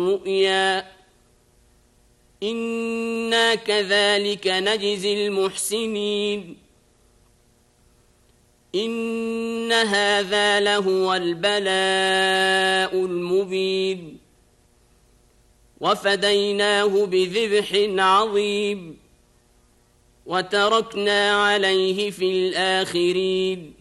رؤيا إنا كذلك نجزي المحسنين إن هذا لهو البلاء المبين وفديناه بذبح عظيم وتركنا عليه في الآخرين